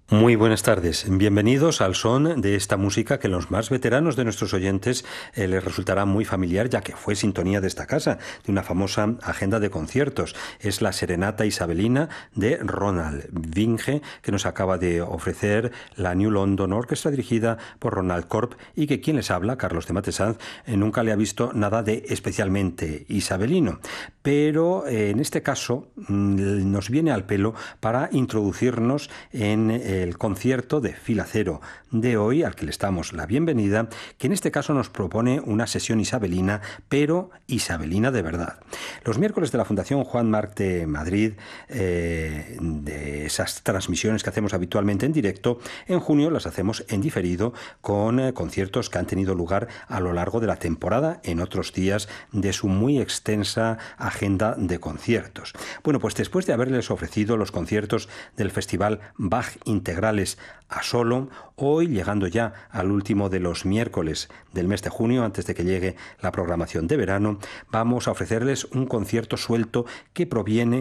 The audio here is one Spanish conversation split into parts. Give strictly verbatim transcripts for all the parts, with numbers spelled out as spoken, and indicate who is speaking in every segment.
Speaker 1: Muy buenas tardes. Bienvenidos al son de esta música que a los más veteranos de nuestros oyentes eh, les resultará muy familiar, ya que fue sintonía de esta casa, de una famosa agenda de conciertos. Es la Serenata Isabelina de Ronald Vinge, que nos acaba de ofrecer la New London Orchestra, dirigida por Ronald Corp, y que quien les habla, Carlos de Matesanz, eh, nunca le ha visto nada de especialmente isabelino. Pero eh, en este caso mmm, nos viene al pelo para introducirnos en eh, el concierto de Fila Cero de hoy, al que le damos la bienvenida, que en este caso nos propone una sesión isabelina, pero isabelina de verdad. Los miércoles de la Fundación Juan Marc de Madrid, eh, de esas transmisiones que hacemos habitualmente en directo, en junio las hacemos en diferido con eh, conciertos que han tenido lugar a lo largo de la temporada, en otros días de su muy extensa agenda de conciertos. Bueno, pues después de haberles ofrecido los conciertos del Festival Bach Integrales a solo, hoy llegando ya al último de los miércoles del mes de junio, antes de que llegue la programación de verano, vamos a ofrecerles un concierto suelto que proviene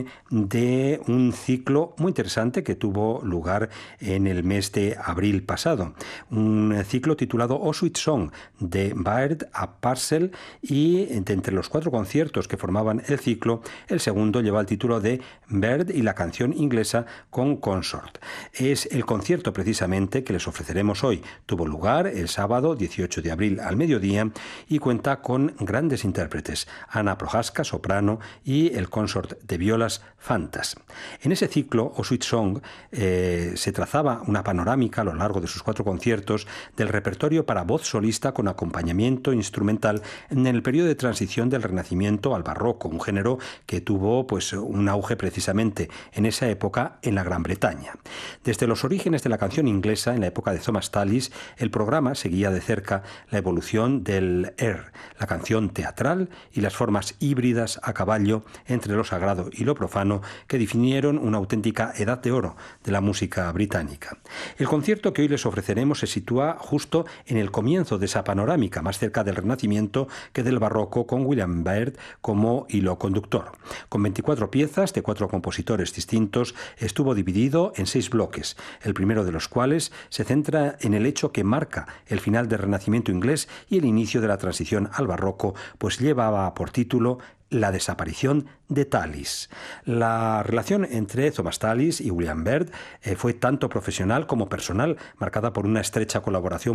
Speaker 1: de un ciclo muy interesante que tuvo lugar en el mes de abril pasado. Un ciclo titulado O Sweet Song, de Baird a Purcell, y de entre los cuatro conciertos que formaban el ciclo, el segundo lleva el título de Baird y la canción inglesa con Consort. Es el concierto precisamente que les ofreceremos hoy. Tuvo lugar el sábado dieciocho de abril al mediodía y cuenta con grandes intérpretes: Ana Prohaska, soprano, y el consort de violas Fantas. En ese ciclo, O Sweet Song, eh, se trazaba una panorámica a lo largo de sus cuatro conciertos del repertorio para voz solista con acompañamiento instrumental en el periodo de transición del Renacimiento al Barroco, un género que tuvo pues un auge precisamente en esa época en la Gran Bretaña. Desde los orígenes de la canción inglesa, en la época de Thomas Tallis, el programa seguía de cerca la evolución del air, la canción teatral, y las formas híbridas a caballo entre lo sagrado y lo profano que definieron una auténtica edad de oro de la música británica. El concierto que hoy les ofreceremos se sitúa justo en el comienzo de esa panorámica, más cerca del Renacimiento que del Barroco, con William Byrd como hilo conductor. Con veinticuatro piezas de cuatro compositores distintos, estuvo dividido en seis bloques, el primero de los cuales se centra en el hecho que marca el final del Renacimiento inglés y el inicio de la transición al Barroco, pues llevaba por título La desaparición de Tallis. La relación entre Thomas Tallis y William Byrd eh, fue tanto profesional como personal, marcada por una estrecha colaboración